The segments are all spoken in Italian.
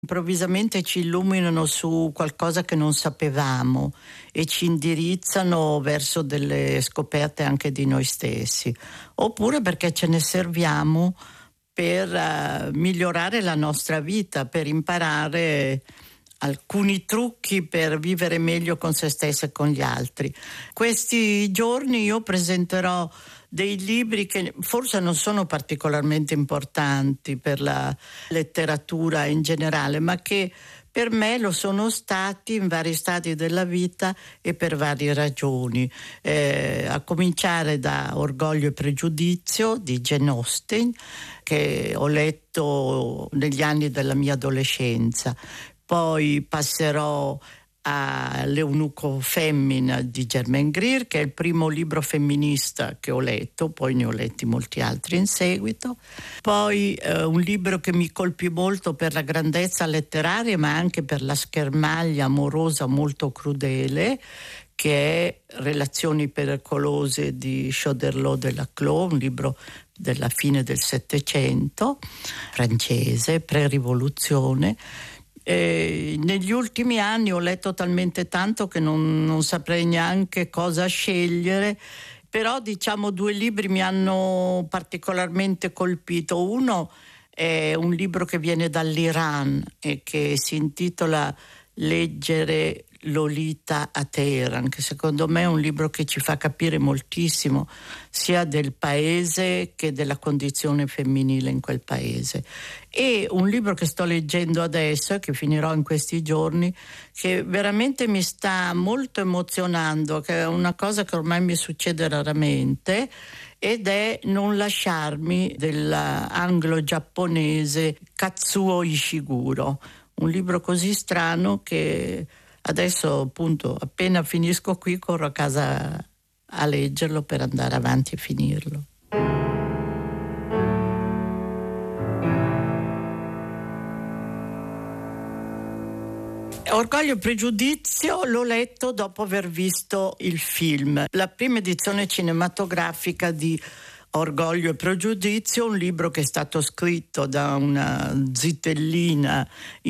improvvisamente ci illuminano su qualcosa che non sapevamo e ci indirizzano verso delle scoperte anche di noi stessi, oppure perché ce ne serviamo per migliorare la nostra vita, per imparare alcuni trucchi per vivere meglio con se stessi e con gli altri. Questi giorni io presenterò dei libri che forse non sono particolarmente importanti per la letteratura in generale, ma che per me lo sono stati in vari stadi della vita e per varie ragioni, a cominciare da Orgoglio e Pregiudizio di Jane Austen, che ho letto negli anni della mia adolescenza. Poi passerò a L'Eunuco femmina di Germaine Greer, che è il primo libro femminista che ho letto, poi ne ho letti molti altri in seguito. Poi un libro che mi colpì molto per la grandezza letteraria, ma anche per la schermaglia amorosa molto crudele, che è Relazioni pericolose di Choderlos de Laclos, un libro della fine del Settecento, francese, pre-rivoluzione. Negli ultimi anni ho letto talmente tanto che non saprei neanche cosa scegliere, però diciamo 2 libri mi hanno particolarmente colpito. Uno è un libro che viene dall'Iran e che si intitola Leggere Lolita a Teheran, che secondo me è un libro che ci fa capire moltissimo sia del paese che della condizione femminile in quel paese. E un libro che sto leggendo adesso e che finirò in questi giorni, che veramente mi sta molto emozionando, che è una cosa che ormai mi succede raramente, ed è Non lasciarmi dell'anglo-giapponese Katsuo Ishiguro, un libro così strano che adesso appunto appena finisco qui corro a casa a leggerlo per andare avanti e finirlo. Orgoglio e Pregiudizio l'ho letto dopo aver visto il film. La prima edizione cinematografica di Orgoglio e Pregiudizio, un libro che è stato scritto da una zitellina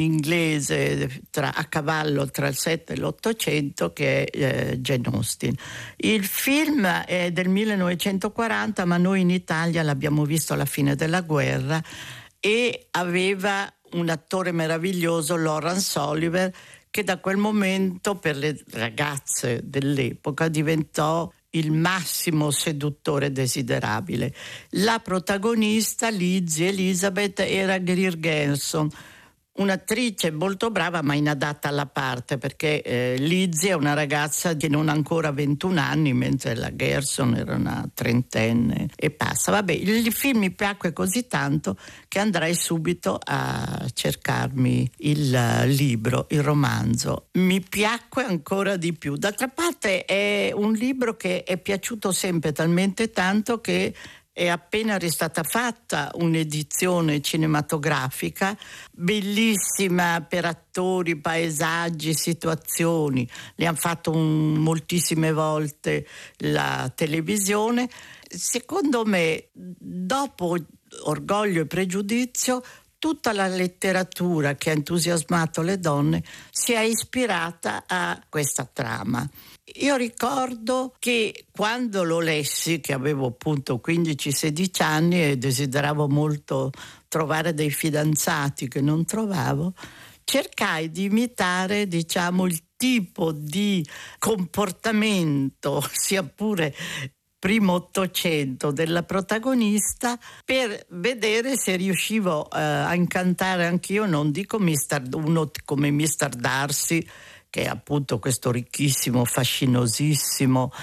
inglese a cavallo tra il 7 e l'800 che è Jane Austen. Il film è del 1940, ma noi in Italia l'abbiamo visto alla fine della guerra e aveva un attore meraviglioso, Laurence Olivier, che da quel momento per le ragazze dell'epoca diventò il massimo seduttore desiderabile. La protagonista, Lizzie Elizabeth, era Greer Garson, un'attrice molto brava ma inadatta alla parte, perché Lizzie è una ragazza che non ha ancora 21 anni, mentre la Garson era una trentenne e passa. Vabbè, il film mi piacque così tanto che andrai subito a cercarmi il libro, il romanzo. Mi piacque ancora di più. D'altra parte è un libro che è piaciuto sempre talmente tanto che è appena stata fatta un'edizione cinematografica bellissima per attori, paesaggi, situazioni. Le hanno fatto moltissime volte la televisione. Secondo me, dopo Orgoglio e Pregiudizio, tutta la letteratura che ha entusiasmato le donne si è ispirata a questa trama. Io ricordo che quando lo lessi, che avevo appunto 15-16 anni e desideravo molto trovare dei fidanzati che non trovavo, cercai di imitare, diciamo, il tipo di comportamento, sia pure primo Ottocento, della protagonista, per vedere se riuscivo a incantare anch'io. Non dico uno come Mr. Darcy, che è appunto questo ricchissimo, fascinosissimo,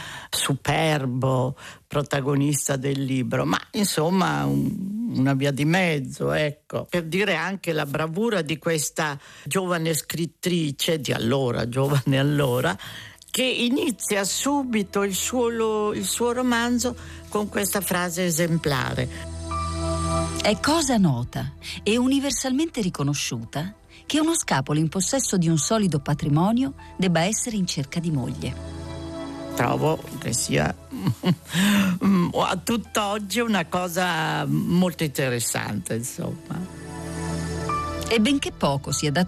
superbo protagonista del libro, ma insomma una via di mezzo, ecco, per dire anche la bravura di questa giovane scrittrice di allora, giovane allora, che inizia subito il suo romanzo con questa frase esemplare. È cosa nota e universalmente riconosciuta che uno scapolo in possesso di un solido patrimonio debba essere in cerca di moglie. Trovo che sia a tutt'oggi una cosa molto interessante, insomma. E benché poco sia dato